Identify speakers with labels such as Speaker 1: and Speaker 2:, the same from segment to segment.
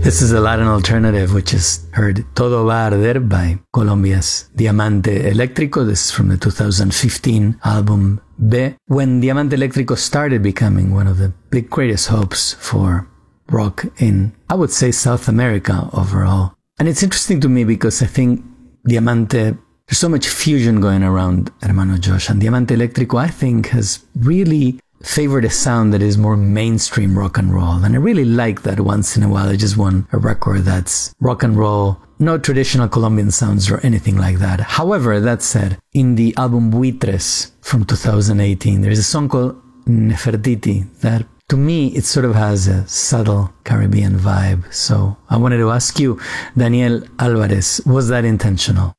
Speaker 1: This is a Latin alternative, which is heard Todo Va a Arder by Colombia's Diamante Eléctrico. This is from the 2015 album B, when Diamante Eléctrico started becoming one of the big greatest hopes for rock in, I would say, South America overall. And it's interesting to me because I think Diamante, there's so much fusion going around, Hermano Josh, and Diamante Eléctrico, I think, has really favored a sound that is more mainstream rock and roll. And I really like that once in a while I just want a record that's rock and roll, no traditional Colombian sounds or anything like that. However, that said, in the album Buitres from 2018, there's a song called Nefertiti that, to me, it sort of has a subtle Caribbean vibe. So I wanted to ask you, Daniel Alvarez, was that intentional?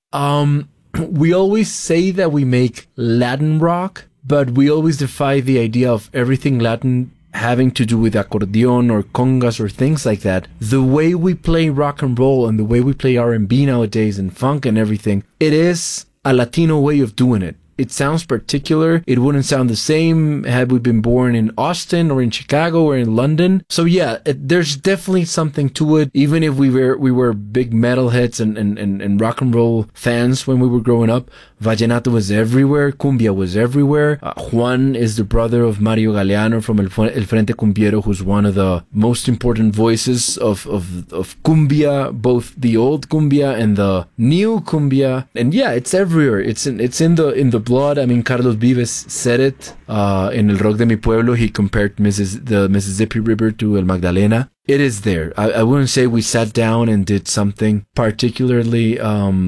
Speaker 2: We always say that we make Latin rock, but we always defy the idea of everything Latin having to do with accordion or congas or things like that. The way we play rock and roll and the way we play R&B nowadays and funk and everything, it is a Latino way of doing it. It sounds particular. It wouldn't sound the same had we been born in Austin or in Chicago or in London. So yeah, there's definitely something to it. Even if we were big metalheads and rock and roll fans when we were growing up, Vallenato was everywhere. Cumbia was everywhere. Juan is the brother of Mario Galeano from El Frente Cumbiero, who's one of the most important voices of cumbia, both the old cumbia and the new cumbia. And yeah, it's everywhere. It's in the blood. I mean, Carlos Vives said it in El Rock de Mi Pueblo. He compared the Mississippi River to El Magdalena. It is there. I wouldn't say we sat down and did something particularly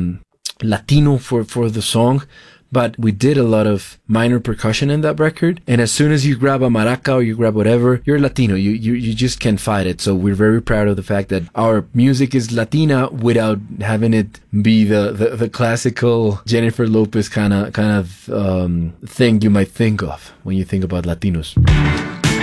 Speaker 2: Latino for the song, but we did a lot of minor percussion in that record. And as soon as you grab a maraca or you grab whatever, you're Latino. You just can't fight it. So we're very proud of the fact that our music is Latina without having it be the classical Jennifer Lopez kind of thing you might think of when you think about Latinos.